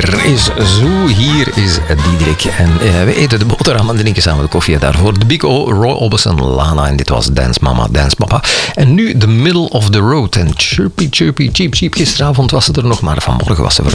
hier is Zoo, hier is Diederik. En we eten de boterham en drinken samen de koffie. Daarvoor de Big O, Roy Orbison, Lana. En dit was Dance Mama, Dance Papa. En nu The Middle of the Road. En Chirpy, Chirpy, Cheep, Cheep. Gisteravond was het er nog, maar vanmorgen was ze